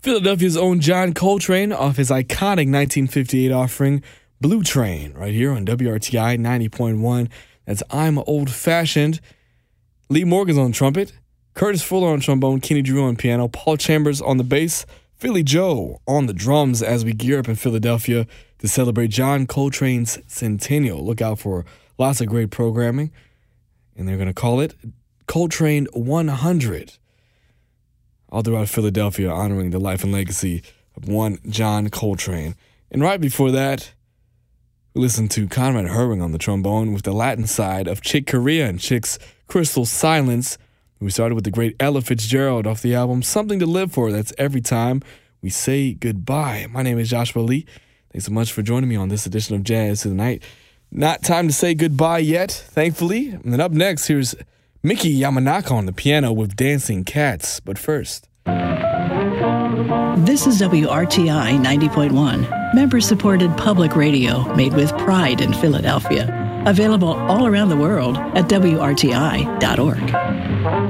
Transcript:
Philadelphia's own John Coltrane off his iconic 1958 offering, Blue Train, right here on WRTI 90.1. That's I'm Old Fashioned. Lee Morgan's on trumpet, Curtis Fuller on trombone, Kenny Drew on piano, Paul Chambers on the bass, Philly Joe on the drums as we gear up in Philadelphia to celebrate John Coltrane's centennial. Look out for lots of great programming, and they're going to call it Coltrane 100. All throughout Philadelphia, honoring the life and legacy of one John Coltrane. And right before that, we listened to Conrad Herring on the trombone with the Latin side of Chick Corea and Chick's Crystal Silence. We started with the great Ella Fitzgerald off the album Something to Live For. That's Every Time We Say Goodbye. My name is Joshua Lee. Thanks so much for joining me on this edition of Jazz Tonight. Not time to say goodbye yet, thankfully. And then up next, here's Miki Yamanaka on the piano with Dancing Cats. But first, this is WRTI 90.1, member-supported public radio made with pride in Philadelphia. Available all around the world at WRTI.org.